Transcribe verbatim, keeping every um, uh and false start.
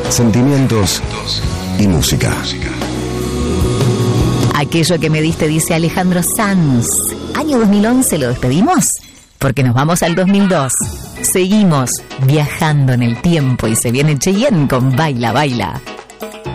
Sentimientos y música. Aquello que me diste, dice Alejandro Sanz. Año dos mil once, ¿lo despedimos? Porque nos vamos al dos mil dos. Seguimos viajando en el tiempo y se viene Cheyenne con Baila, Baila.